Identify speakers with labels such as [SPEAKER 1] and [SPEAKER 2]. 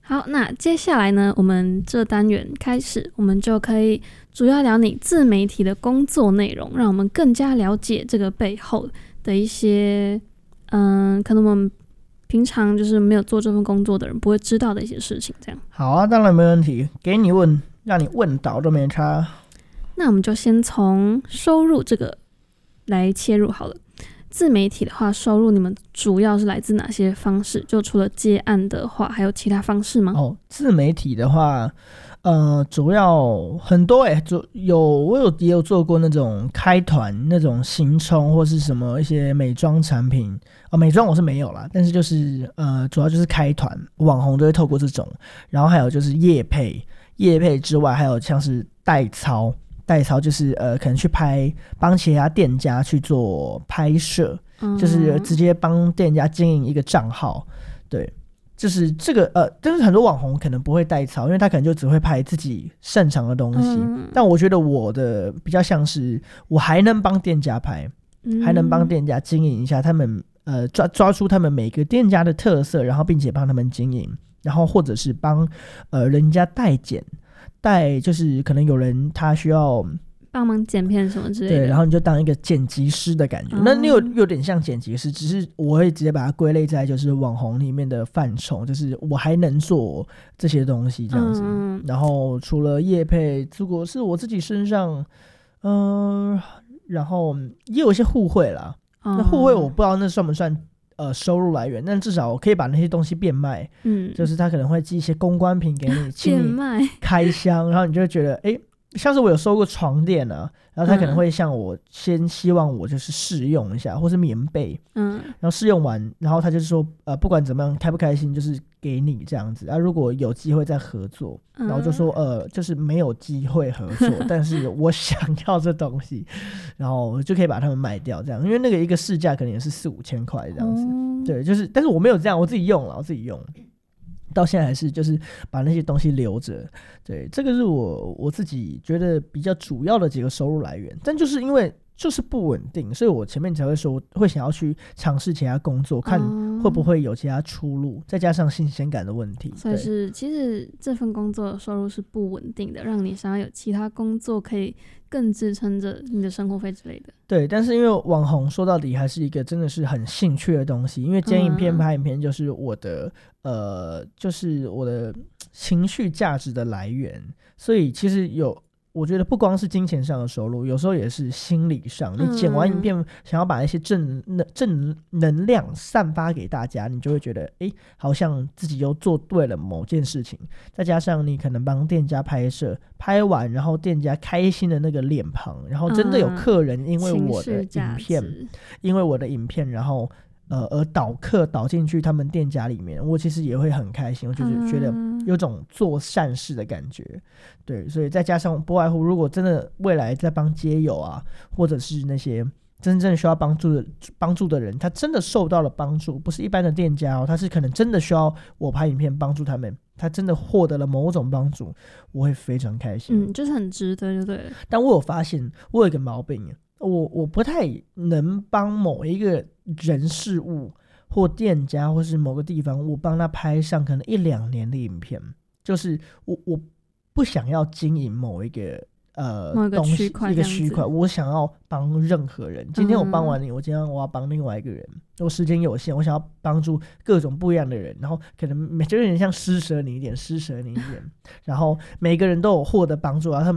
[SPEAKER 1] 好，那接下来呢，我们这单元开始，我们就可以主要聊你自媒体的工作内容，让我们更加了解这个背后的一些，可能我们平常就是没有做这份工作的人不会知道的一些事情。这样
[SPEAKER 2] 好啊，当然没问题，给你问，让你问倒都没差。
[SPEAKER 1] 那我们就先从收入这个来切入好了。自媒体的话，收入你们主要是来自哪些方式？就除了接案的话，还有其他方式吗？
[SPEAKER 2] 自媒体的话，主要很多我也有做过那种开团那种行充或是什么一些美妆产品美妆我是没有啦，但是就是主要就是开团，网红都会透过这种，然后还有就是业配之外，还有像是代操就是可能去帮其他店家去做拍摄，就是直接帮店家经营一个账号，对，就是这个但是很多网红可能不会代操，因为他可能就只会拍自己擅长的东西，但我觉得我的比较像是我还能帮店家拍，还能帮店家经营一下他们抓出他们每个店家的特色，然后并且帮他们经营，然后或者是帮人家就是可能有人他需要
[SPEAKER 1] 帮忙剪片什么之类的，
[SPEAKER 2] 对，然后你就当一个剪辑师的感觉，那你有点像剪辑师，只是我会直接把它归类在就是网红里面的范畴，就是我还能做这些东西这样子。然后除了业配，如果是我自己身上，然后也有一些互惠啦。那互惠我不知道那算不算收入来源，但至少我可以把那些东西变卖，就是他可能会寄一些公关品给你，请你开箱，然后你就会觉得像是我有收过床垫啊，然后他可能会向我先希望我就是试用一下，或是棉被，然后试用完，然后他就是说不管怎么样开不开心就是给你这样子，如果有机会再合作，然后就说就是没有机会合作但是我想要这东西，然后我就可以把它们卖掉这样，因为那个一个市价可能也是4-5千块这样子，对，就是但是我没有这样，我自己用到现在还是就是把那些东西留着，对，这个是我自己觉得比较主要的几个收入来源，但就是因为就是不稳定，所以我前面才会说会想要去尝试其他工作，看会不会有其他出路，再加上新鲜感的问题，
[SPEAKER 1] 所以是其实这份工作的收入是不稳定的，让你想要有其他工作可以更支撑着你的生活费之类的。
[SPEAKER 2] 对，但是因为网红说到底还是一个真的是很兴趣的东西，因为剪影片拍影片就是我的就是我的情绪价值的来源，所以其实我觉得不光是金钱上的收入，有时候也是心理上，你剪完影片想要把一些正能量散发给大家，你就会觉得好像自己又做对了某件事情，再加上你可能帮店家拍摄，拍完然后店家开心的那个脸庞，然后真的有客人因为我的影片然后而导进去他们店家里面，我其实也会很开心，我就是觉得有种做善事的感觉，对，所以再加上不外乎如果真的未来在帮街友啊，或者是那些真正需要帮助的人，他真的受到了帮助，不是一般的店家他是可能真的需要我拍影片帮助他们，他真的获得了某种帮助，我会非常开心，
[SPEAKER 1] 就是很值得就对了。
[SPEAKER 2] 但我有发现我有一个毛病，我不太能帮某一个人事物或店家或是某个地方，我帮他拍上可能1-2年的影片，就是我不想要经营某一个东西一个区块，我想要帮任何人。今天我帮完你，今天我要帮另外一个人，我时间有限，我想要帮助各种不一样的人，然后可能就有点像施舍你一点，然后每个人都有获得帮助，然后他们